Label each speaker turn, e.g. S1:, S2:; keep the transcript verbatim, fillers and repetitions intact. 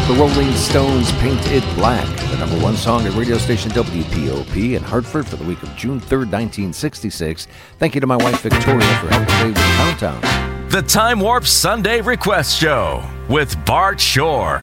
S1: The Rolling Stones, Paint It Black, the number one song at radio station W P O P in Hartford for the week of June third, nineteen sixty-six. Thank you to my wife, Victoria, for helping me with the countdown.
S2: The Time Warp Sunday Request Show with Bart Shore.